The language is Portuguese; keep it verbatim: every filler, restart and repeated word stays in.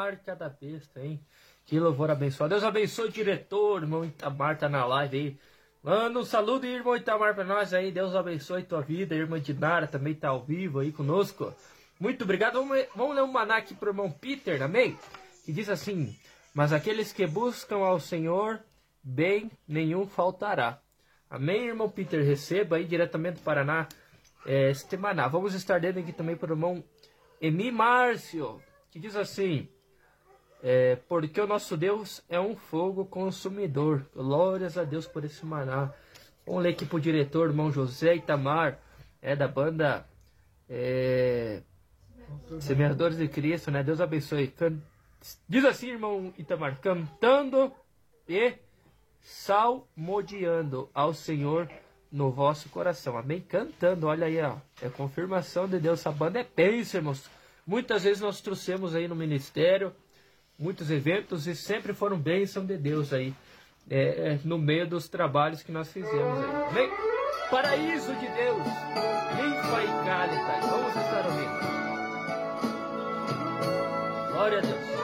marca da besta, hein? Que louvor abençoado. Deus abençoe o diretor, irmão Itamar, tá na live aí. Manda um saludo, irmão Itamar, pra nós aí. Deus abençoe tua vida. A irmã Dinara também tá ao vivo aí conosco. Muito obrigado. Vamos, vamos ler um maná aqui pro irmão Peter, amém? Que diz assim: mas aqueles que buscam ao Senhor, bem nenhum faltará. Amém, irmão Peter? Receba aí diretamente do Paraná é, este maná. Vamos estar dando aqui também para o irmão Emi Márcio, que diz assim: é, porque o nosso Deus é um fogo consumidor. Glórias a Deus por esse maná. Vamos ler aqui para o diretor, irmão José Itamar, é da banda é, Semeadores de Cristo, né? Deus abençoe. Can... Diz assim, irmão Itamar: cantando e salmodiando ao Senhor no vosso coração. Amém? Cantando, olha aí, ó. É confirmação de Deus. Essa banda é bênção, irmãos. Muitas vezes nós trouxemos aí no ministério, muitos eventos, e sempre foram bênção de Deus aí, é, é, no meio dos trabalhos que nós fizemos aí. Amém? Paraíso de Deus, linfa e cálida. Vamos estar ouvindo. Glória a Deus.